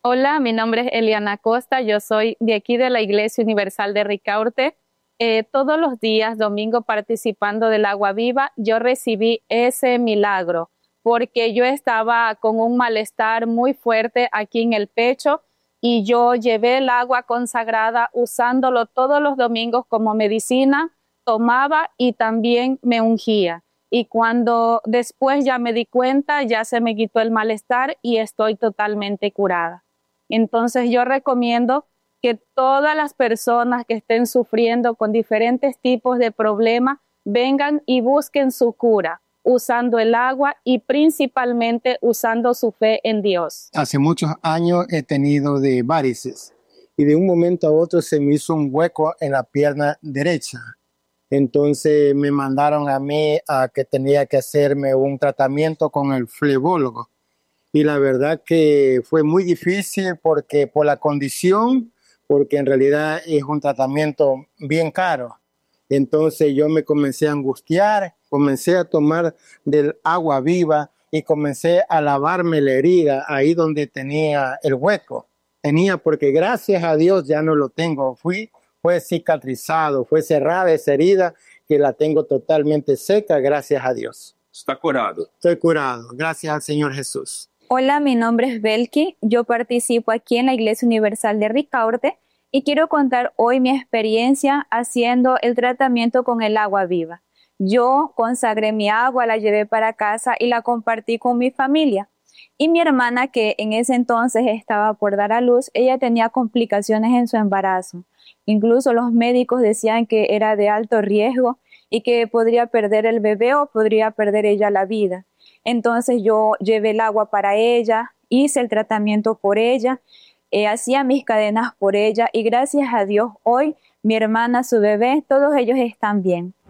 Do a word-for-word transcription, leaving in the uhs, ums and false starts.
Hola, mi nombre es Eliana Costa, yo soy de aquí de la Iglesia Universal de Ricaurte. Eh, todos los días, domingo, participando del agua viva, yo recibí ese milagro porque yo estaba con un malestar muy fuerte aquí en el pecho y yo llevé el agua consagrada usándolo todos los domingos como medicina, tomaba y también me ungía. Y cuando después ya me di cuenta, ya se me quitó el malestar y estoy totalmente curada. Entonces yo recomiendo que todas las personas que estén sufriendo con diferentes tipos de problemas vengan y busquen su cura usando el agua y principalmente usando su fe en Dios. Hace muchos años he tenido de varices y de un momento a otro se me hizo un hueco en la pierna derecha. Entonces me mandaron a mí a que tenía que hacerme un tratamiento con el flebólogo. Y la verdad que fue muy difícil porque por la condición, porque en realidad es un tratamiento bien caro. Entonces yo me comencé a angustiar, comencé a tomar del agua viva y comencé a lavarme la herida ahí donde tenía el hueco. Tenía porque gracias a Dios ya no lo tengo. Fui, fue cicatrizado, fue cerrada esa herida que la tengo totalmente seca, gracias a Dios. Está curado. Estoy curado, gracias al Señor Jesús. Hola, mi nombre es Belki, yo participo aquí en la Iglesia Universal de Ricaurte y quiero contar hoy mi experiencia haciendo el tratamiento con el agua viva. Yo consagré mi agua, la llevé para casa y la compartí con mi familia. Y mi hermana, que en ese entonces estaba por dar a luz, ella tenía complicaciones en su embarazo. Incluso los médicos decían que era de alto riesgo y que podría perder el bebé o podría perder ella la vida. Entonces yo llevé el agua para ella, hice el tratamiento por ella, eh, hacía mis cadenas por ella y gracias a Dios hoy mi hermana, su bebé, todos ellos están bien.